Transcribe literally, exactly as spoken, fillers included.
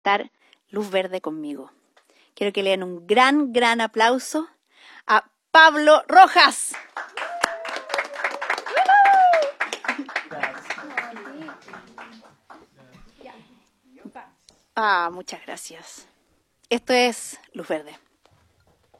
compartir luz verde conmigo. Quiero que le den un gran, gran aplauso a Pablo Rojas. Ah, muchas gracias. Esto es Luz Verde.